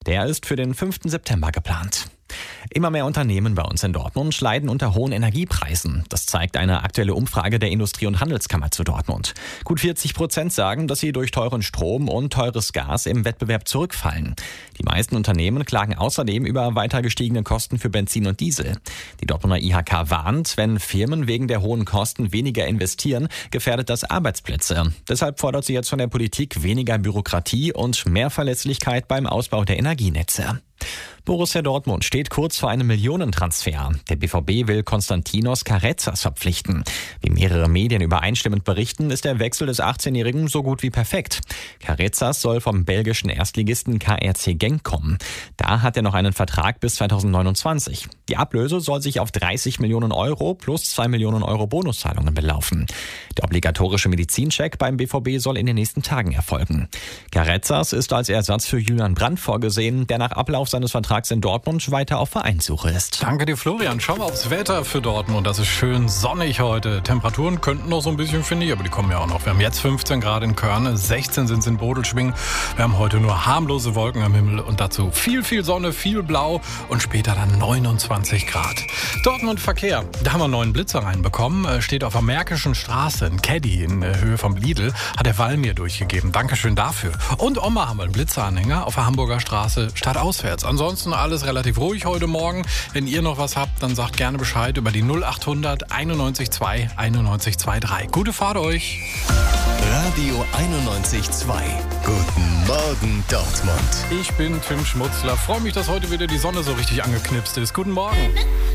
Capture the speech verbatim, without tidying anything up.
Der ist für den fünften September geplant. Immer mehr Unternehmen bei uns in Dortmund leiden unter hohen Energiepreisen. Das zeigt eine aktuelle Umfrage der Industrie- und Handelskammer zu Dortmund. Gut vierzig Prozent sagen, dass sie durch teuren Strom und teures Gas im Wettbewerb zurückfallen. Die meisten Unternehmen klagen außerdem über weiter gestiegene Kosten für Benzin und Diesel. Die Dortmunder I H K warnt, wenn Firmen wegen der hohen Kosten weniger investieren, gefährdet das Arbeitsplätze. Deshalb fordert sie jetzt von der Politik weniger Bürokratie und mehr Verlässlichkeit beim Ausbau der Energienetze. Borussia Dortmund steht kurz vor einem Millionentransfer. Der B V B will Konstantinos Carrezzas verpflichten. Wie mehrere Medien übereinstimmend berichten, ist der Wechsel des achtzehnjährigen so gut wie perfekt. Carrezzas soll vom belgischen Erstligisten K R C Genk kommen. Da hat er noch einen Vertrag bis zweitausendneunundzwanzig. Die Ablöse soll sich auf dreißig Millionen Euro plus zwei Millionen Euro Bonuszahlungen belaufen. Der obligatorische Medizincheck beim B V B soll in den nächsten Tagen erfolgen. Carrezzas ist als Ersatz für Julian Brandt vorgesehen, der nach Ablauf seines Vertrags in Dortmund weiter auf Vereinssuche ist. Danke dir, Florian. Schauen wir aufs Wetter für Dortmund. Das ist schön sonnig heute. Temperaturen könnten noch so ein bisschen, finde ich, aber die kommen ja auch noch. Wir haben jetzt fünfzehn Grad in Körne, sechzehn sind es in Bodelschwingen. Wir haben heute nur harmlose Wolken am Himmel und dazu viel, viel Sonne, viel Blau und später dann neunundzwanzig Grad. Dortmund Verkehr. Da haben wir einen neuen Blitzer reinbekommen. Steht auf der Märkischen Straße, ein Caddy in Höhe vom Lidl, hat der Wall mir durchgegeben. Dankeschön dafür. Und Oma haben wir einen Blitzeranhänger auf der Hamburger Straße stadtauswärts. Ansonsten alles relativ ruhig heute Morgen. Wenn ihr noch was habt, dann sagt gerne Bescheid über die null achthundert einundneunzig zwei einundneunzig dreiundzwanzig. Gute Fahrt euch! Radio einundneunzig Komma zwei. Guten Morgen Dortmund. Ich bin Tim Schmutzler. Freue mich, dass heute wieder die Sonne so richtig angeknipst ist. Guten Morgen.